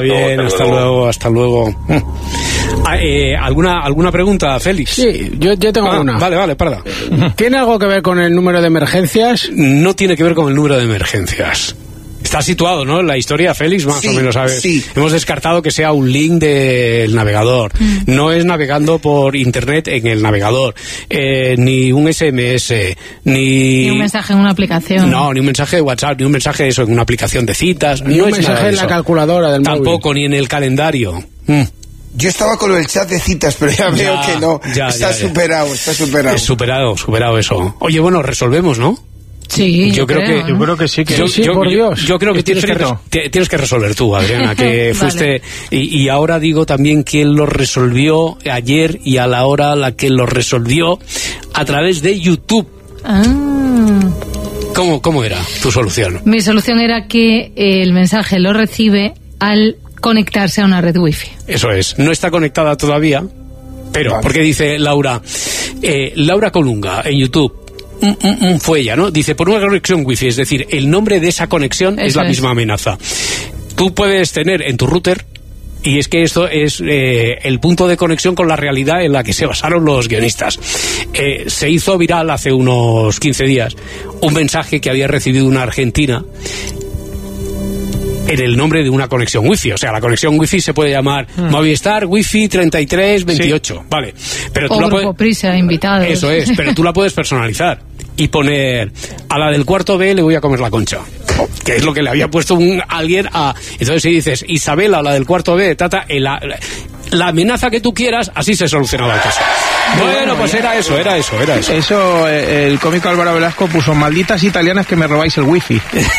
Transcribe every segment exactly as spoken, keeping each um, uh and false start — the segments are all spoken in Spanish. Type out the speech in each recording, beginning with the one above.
bien, hasta luego, hasta luego. Ah, eh, ¿alguna, ¿Alguna pregunta, Félix? Sí, yo, yo tengo ah, una. Vale, vale, parda. ¿Tiene algo que ver con el número de emergencias? No tiene que ver con el número de emergencias. Está situado, ¿no? La historia, Félix, más sí, o menos, ¿sabes? Sí. Hemos descartado que sea un link del navegador. Mm. No es navegando por internet en el navegador. Eh, ni un ese eme ese, ni... Ni un mensaje en una aplicación. No, ni un mensaje de WhatsApp, ni un mensaje de eso en una aplicación de citas. Ni no un es mensaje en la calculadora del móvil. Tampoco, ni en el calendario. Mm. Yo estaba con el chat de citas, pero ya, ya veo que no. Ya, está ya, ya. superado, está superado. Es superado, superado eso. Oye, bueno, resolvemos, ¿no? Sí, yo, yo creo, creo que yo creo que sí que yo, sí, yo, por Dios. Yo, yo creo que tienes que, re, tienes que resolver tú, Adriana, que vale. fuiste y, y ahora digo también quién lo resolvió ayer y a la hora a la que lo resolvió a través de YouTube. Ah. ¿Cómo, cómo era tu solución? Mi solución era que el mensaje lo recibe al conectarse a una red wifi. Eso es, no está conectada todavía, pero vale. Porque dice Laura, eh, Laura Colunga en YouTube. Mm, mm, mm, fue ella, ¿no? Dice, por una conexión wifi, es decir, el nombre de esa conexión Eso es la es. misma amenaza. Tú puedes tener en tu router, y es que esto es eh, el punto de conexión con la realidad en la que se basaron los guionistas. Eh, se hizo viral hace unos quince días un mensaje que había recibido una argentina en el nombre de una conexión wifi. O sea, la conexión wifi se puede llamar mm. Movistar Wifi treinta y tres veintiocho, sí. Vale. Pero o tú Grupo la puedes... Prisa, invitados. Eso es, pero tú la puedes personalizar y poner a la del cuarto B le voy a comer la concha, que es lo que le había puesto un alguien a... Entonces si dices Isabela, la del cuarto B, tata, la, la amenaza que tú quieras, así se solucionaba el caso. Bueno, pues era eso, era eso, era eso. Eso, el cómico Álvaro Velasco puso malditas italianas que me robáis el wifi.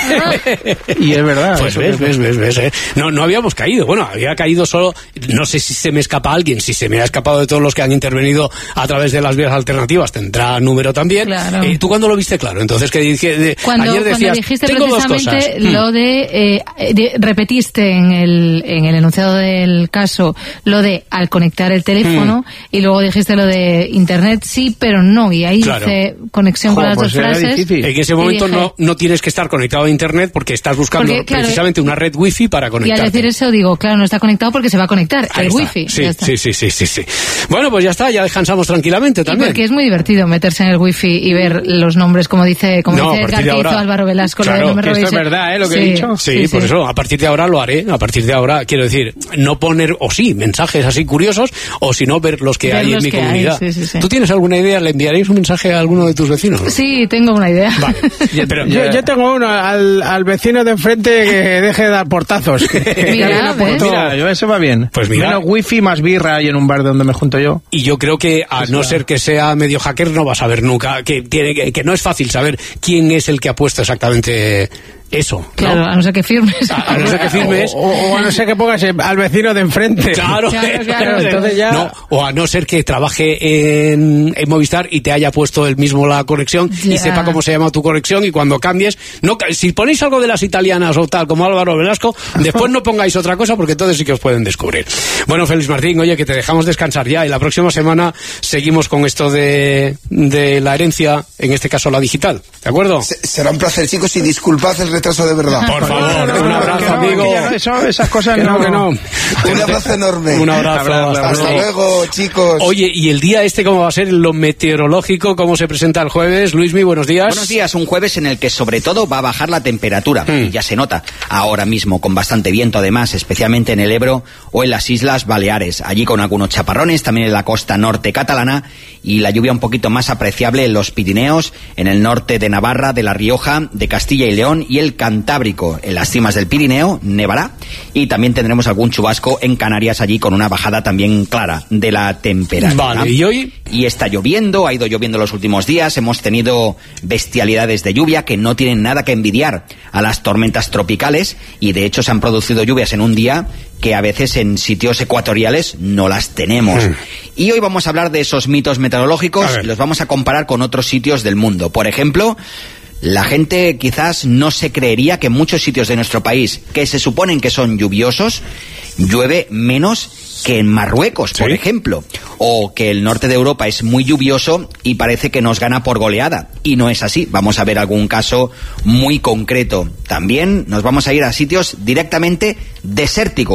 Y es verdad. Pues ves, ves, ves, ves, eh. No, no habíamos caído. Bueno, había caído solo, no sé si se me escapa alguien, si se me ha escapado de todos los que han intervenido a través de las vías alternativas, tendrá número también. Claro. Eh, ¿Tú cuándo lo viste claro? Entonces, que dije, de, cuando, ayer decías, cuando dijiste tengo dos cosas. precisamente lo de, eh, de, repetiste en el, en el enunciado del caso lo de al conectar el teléfono mm. y luego dijiste lo de internet sí, pero no, y ahí claro. hice conexión Joder, con las pues dos frases. Difícil. En ese momento dije, no, no tienes que estar conectado a internet porque estás buscando porque, claro, precisamente una red wifi para conectarte. Y al decir eso digo, claro, no está conectado porque se va a conectar ahí el está. wifi. Sí, ya está. sí, sí, sí, sí, sí. Bueno, pues ya está, ya descansamos tranquilamente también. Y porque es muy divertido meterse en el wifi y ver los nombres, como dice, como no, dice Edgar, que hizo Álvaro Velasco. Claro, lo de no me que esto es verdad, ¿eh? Lo que sí, he dicho. Sí, sí por sí. eso, a partir de ahora lo haré, a partir de ahora, quiero decir, no poner, o sí, mensajes así curiosos, o si no, ver los que ver hay los en mi que comunidad. Hay, sí, sí, sí. ¿Tú tienes alguna idea? ¿Le enviaréis un mensaje a alguno de tus vecinos? Sí, tengo una idea. Vale. Pero, yo, yo tengo uno al, al vecino de enfrente que deje de dar portazos. Mira, ¿ves? Mira, yo eso va bien. Pues mira. Menos wifi, más birra ahí en un bar donde me junto yo. Y yo creo que a pues no claro. ser que sea medio hacker no vas a ver nunca, que, tiene, que, que no es fácil saber quién es el que ha puesto exactamente eso, ¿no? Claro, a no ser que firmes. A, a no ser que firmes. O, o, o a no ser que pongas al vecino de enfrente. Claro, claro, claro. Entonces ya... No, o a no ser que trabaje en, en Movistar y te haya puesto él mismo la conexión ya. y sepa cómo se llama tu conexión y cuando cambies, no, si ponéis algo de las italianas o tal, como Álvaro Velasco, después no pongáis otra cosa porque entonces sí que os pueden descubrir. Bueno, Félix Martín, oye, que te dejamos descansar ya y la próxima semana seguimos con esto de, de la herencia, en este caso la digital, ¿de acuerdo? Se, será un placer, chicos, y disculpad el retraso de verdad. Por favor, no, no, un no, abrazo, no, amigo. No, eso, esas cosas que no, no, que no. Un abrazo enorme. Un abrazo. Hasta, hasta luego, chicos. Oye, ¿y el día este cómo va a ser? Lo meteorológico, ¿cómo se presenta el jueves? Luismi, buenos días. Buenos días, un jueves en el que sobre todo va a bajar la temperatura. Mm. Y ya se nota ahora mismo, con bastante viento además, especialmente en el Ebro o en las Islas Baleares. Allí con algunos chaparrones, también en la costa norte catalana, y la lluvia un poquito más apreciable en los Pirineos, en el norte de Navarra, de La Rioja, de Castilla y León y el Cantábrico. En las cimas del Pirineo nevará y también tendremos algún chubasco en Canarias, allí con una bajada también clara de la temperatura. Vale, ¿y hoy? Y está lloviendo, ha ido lloviendo los últimos días, hemos tenido bestialidades de lluvia que no tienen nada que envidiar a las tormentas tropicales y de hecho se han producido lluvias en un día que a veces en sitios ecuatoriales no las tenemos. Mm. Y hoy vamos a hablar de esos mitos meteorológicos y los vamos a comparar con otros sitios del mundo. Por ejemplo, la gente quizás no se creería que en muchos sitios de nuestro país, que se suponen que son lluviosos, llueve menos que en Marruecos, ¿sí? Por ejemplo, o que el norte de Europa es muy lluvioso y parece que nos gana por goleada, y no es así. Vamos a ver algún caso muy concreto. También nos vamos a ir a sitios directamente desérticos.